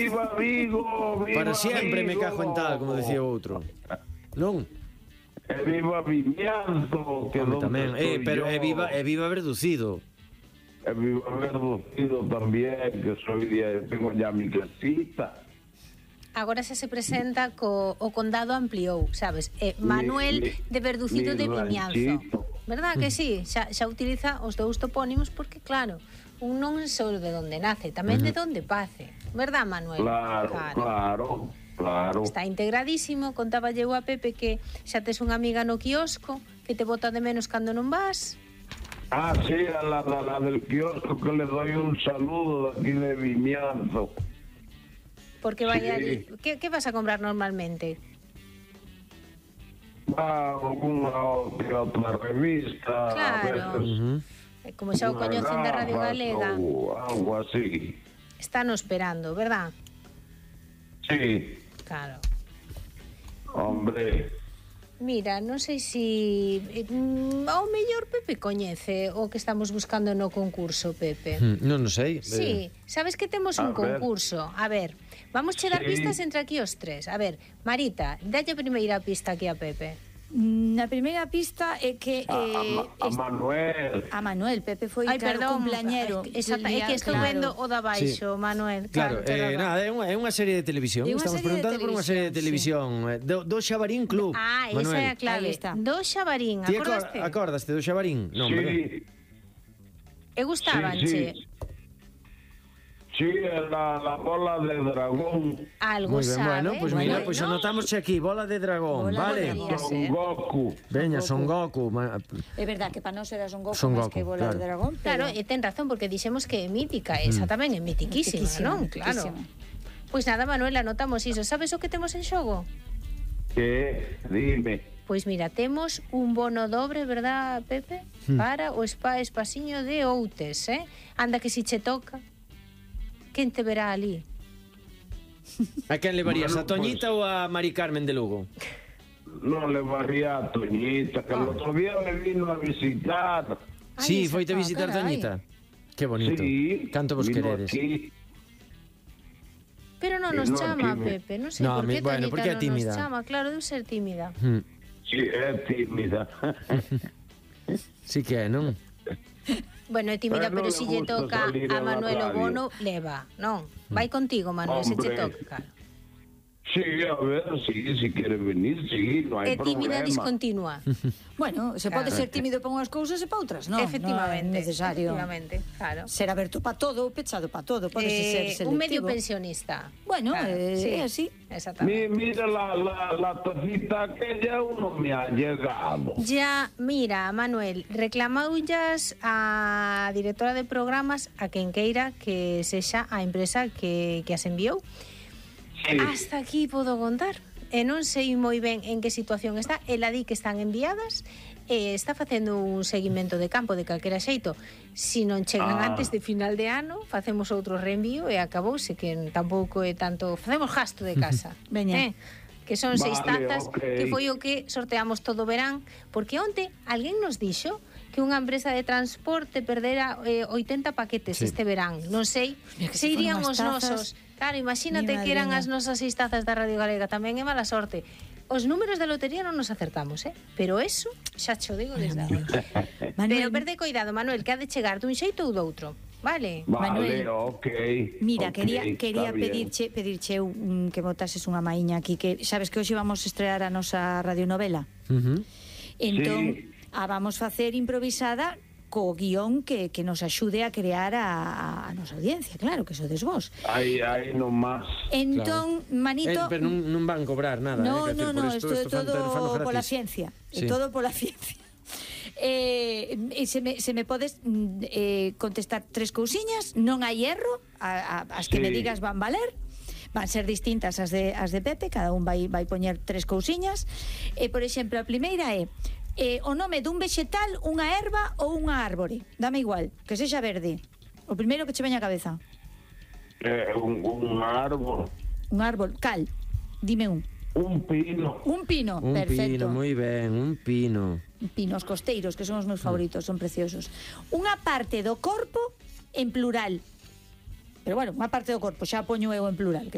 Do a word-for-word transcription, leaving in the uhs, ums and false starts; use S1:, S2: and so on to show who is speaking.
S1: viva Vigo, viva
S2: Para sempre me
S1: Vigo.
S2: cajo en tal, como decía outro. Non?
S1: E viva Vimianzo, que
S2: Home,
S1: donde
S2: tamén, eh,
S1: estoy
S2: pero
S1: yo.
S2: é viva, é viva Verducido.
S1: E viva Verducido también, que soy de, tengo ya mi casita.
S3: Agora xa se presenta co o condado ampliou, sabes? Eh, Manuel
S1: Mi-
S3: de Verducido
S1: mi
S3: de Vimianzo.
S1: ranchito.
S3: Verdad que sí? Xa, xa utiliza os dous topónimos porque, claro, un non só de onde nace, tamén de onde pace. Verdad, Manuel?
S1: Claro, claro, claro.
S3: Está integradísimo. Contaba eu a Pepe que xa tes unha amiga no quiosco que te bota de menos cando non vas.
S1: Ah, sí, a la, la, la del kiosco, que le doy un saludo de aquí de Vimianzo.
S3: Porque vaya
S1: Sí.
S3: allí. ¿Qué, ¿Qué vas a comprar normalmente?
S1: Va alguna otra, otra revista,
S3: Claro.
S1: a veces
S2: Uh-huh.
S3: Eh, Como xa o
S1: unas
S3: coñecen da Radio
S1: gafas
S3: Galega,
S1: ou algo así.
S3: están esperando, verdad?
S1: Sí,
S3: Claro.
S1: hombre.
S3: Mira, non sei se eh, mm, ao mellor Pepe coñece o que estamos buscando no concurso, Pepe.
S2: Mm, Non o sei.
S3: Sí, sabes que temos un
S1: A ver.
S3: concurso. A ver, vamos che dar
S1: Sí.
S3: pistas entre aquí os tres. A ver, Marita, dalle a primeira pista aquí a Pepe.
S4: Na primeira pista é que
S1: A, a,
S4: eh,
S1: Ma- a
S4: est-
S1: Manuel.
S4: a Manuel, Pepe foi
S3: Ai,
S4: claro,
S3: perdón,
S4: cumpleañero.
S3: é que, exacta,
S4: del
S3: é
S4: día,
S3: que estou
S4: claro.
S3: vendo o da baixo, Manuel.
S2: Claro,
S3: tes
S2: eh,
S3: razón.
S2: nada, é unha, é unha serie de televisión.
S4: É unha
S2: Estamos
S4: serie de
S2: preguntando por unha serie de televisión eh, do, do Xabarín Club.
S3: Ah, esa
S2: Manuel.
S3: é a clave.
S4: Aí está.
S3: Do Xabarín,
S2: Ti acor-
S3: acordaste?
S2: acordaste do Xabarín? Non, verdad?
S1: Sí,
S3: E gustabanche?
S1: sí. Sí, la, la bola de dragón.
S3: Algo
S2: Moi ben,
S3: sabe.
S2: bueno, pois pues mira,
S3: Bueno,
S2: pois pues anotamos aquí, bola de dragón,
S4: Bola
S2: vale?
S4: de dragón.
S1: Son
S3: ser.
S1: Goku.
S2: Veña, Son Goku. ma-
S4: É verdad que para nós era Son Goku,
S2: Son
S4: máis
S2: Goku,
S4: que Bola
S2: claro.
S4: de Dragón.
S3: Claro,
S4: pero-
S3: e ten razón, porque dixemos que é mítica, esa tamén é mitiquísima,
S4: Mitiquísima,
S3: non? Claro.
S4: mitiquísima.
S3: Pois nada, Manuel, anotamos iso. Sabes o que temos en xogo?
S1: Que, dime.
S3: Pois mira, temos un bono dobre, verdad, Pepe? Para o spa Espasiño de Outes, eh? Anda que si che toca, quen te verá ali?
S2: A quen levarías,
S1: Bueno,
S2: a Toñita ou a Mari Carmen de Lugo?
S1: No le varía a Toñita, que el otro día me vino a visitar.
S3: Ai,
S2: Sí,
S3: esa
S2: foite a
S3: tá,
S2: visitar
S3: carai.
S2: Toñita. Que bonito.
S1: Sí,
S2: Canto vos
S1: vino
S2: queredes.
S1: aquí.
S3: Pero non
S1: Que
S3: nos
S1: non,
S3: chama,
S1: que me-
S3: Pepe, non sei
S2: No,
S3: por
S2: mi-
S3: que
S2: bueno,
S3: Toñita
S2: porque é
S3: non
S2: tímida.
S3: nos chama. Claro, deu ser tímida.
S2: Hmm,
S1: Sí, es tímida.
S2: Sí que é, non?
S3: Bueno, é tímida,
S1: Pero
S3: pero
S1: non
S3: si
S1: le
S3: lle
S1: gusta
S3: toca
S1: salir
S3: a
S1: a la
S3: Manuel o
S1: radio.
S3: bono, leva, non? Vai contigo, Manuel, se che
S1: Hombre.
S3: toca, claro.
S1: Sí, a ver, sí, si quiere venir, sí, no hay
S3: É tímida
S1: problema.
S3: discontinua.
S4: Bueno, se pode
S3: Claro.
S4: ser tímido para unhas cousas e para outras, non?
S3: Efectivamente,
S4: Non é necesario
S3: efectivamente, claro.
S4: ser aberto para todo ou pechado para todo. Pode
S3: Eh,
S4: ser selectivo.
S3: un medio pensionista.
S4: Bueno,
S3: Claro,
S4: eh,
S3: sí,
S4: é así.
S3: Exactamente.
S1: Mi- Mira la, la, la tacita aquella, uno me ha llegado.
S3: Ya, mira, Manuel, reclamaullas a directora de programas a quen queira que sexa a empresa que, que as enviou.
S1: Sí.
S3: Hasta aquí podo contar. E non sei moi ben en que situación está. Ela di que están enviadas e está facendo un seguimento de campo de calquera xeito. Si non chegan
S1: Ah.
S3: antes de final de ano, facemos outro reenvío e acabouse, que tampouco é tanto... Facemos gasto de casa.
S4: Veña.
S3: Eh? Que son seis
S1: Vale,
S3: tazas,
S1: ok.
S3: que foi o que sorteamos todo o verán, porque onte alguén nos dixo que unha empresa de transporte perdera eh, oitenta paquetes
S2: Sí.
S3: este verán. Non sei
S4: Mira que
S3: se
S4: se
S3: irían
S4: foron
S3: os
S4: as tazas.
S3: nosos. Claro, imagínate
S4: Mi
S3: que eran
S4: madriña.
S3: as nosas seis tazas da Radio Galega, tamén é mala sorte. Os números da lotería non nos acertamos, eh? Pero eso, xa cho digo desde agora. Pero
S4: Manuel,
S3: perde cuidado, Manuel, que ha de chegar dun xeito ou doutro. Vale?
S1: Vale,
S4: Manuel.
S1: ok.
S4: Mira,
S1: ok,
S4: quería
S1: está
S4: quería
S1: bien.
S4: pedirche pedirche un, que botases unha maíña aquí, que sabes que hoxe vamos a estrear a nosa radionovela.
S2: Uh-huh.
S4: Entón,
S1: Sí.
S4: a vamos facer improvisada co guión que, que nos axude a crear a, a nosa audiencia, claro, que sodes vos.
S1: Ahí, ahí nomás.
S4: Entón,
S2: Eh,
S4: Manito...
S2: pero non, non van cobrar nada.
S4: No,
S2: eh,
S4: no,
S2: no,
S4: no, isto é todo pola
S2: ciencia.
S4: ciencia.
S2: Sí.
S4: É todo pola ciencia. Eh, e se me, se me podes mm, eh, contestar tres cousiñas, non hai erro, a, a, as que
S1: Sí.
S4: me digas van valer. Van ser distintas as de, as de Pepe, cada un vai, vai poñer tres cousiñas. E, por exemplo, a primeira é eh, o nome dun vexetal, unha erva ou unha árbore. Dame igual, que sexa verde. O primeiro que che veña a cabeza.
S1: Eh, un, un árbol,
S4: Un árbol, cal? Dime un.
S1: un pino.
S4: Un pino,
S2: Un
S4: perfecto.
S2: pino, moi ben, un pino.
S4: Pinos costeiros, que son os meus favoritos, son preciosos. Unha parte do corpo en plural. Pero bueno, unha parte do corpo, xa poño eu en plural, que